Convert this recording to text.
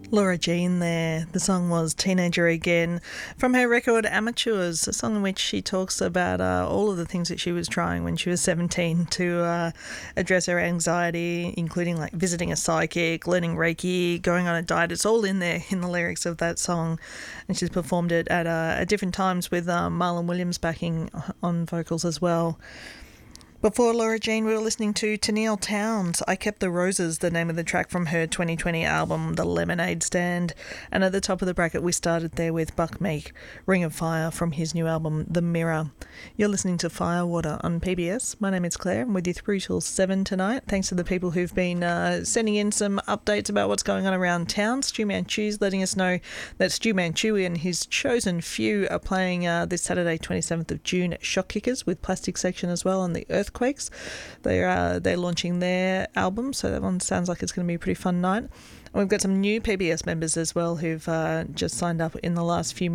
Laura Jean there. The song was Teenager Again from her record Amateurs, a song in which she talks about all of the things that she was trying when she was 17 to address her anxiety, including like visiting a psychic, learning Reiki, going on a diet. It's all in there in the lyrics of that song. And she's performed it at different times with Marlon Williams backing on vocals as well. Before Laura Jean, we were listening to Tennille Townes, I Kept the Roses, the name of the track from her 2020 album, The Lemonade Stand. And at the top of the bracket, we started there with Buck Meek, Ring of Fire, from his new album, The Mirror. You're listening to Firewater on PBS. My name is Claire. I'm with you through till 7 tonight. Thanks to the people who've been sending in some updates about what's going on around town. Stu Manchu's letting us know that Stu Manchu and his chosen few are playing this Saturday, 27th of June at Shock Kickers with Plastic Section as well, and the Earthquakes. They're launching their album, so that one sounds like it's going to be a pretty fun night. And we've got some new PBS members as well who've just signed up in the last few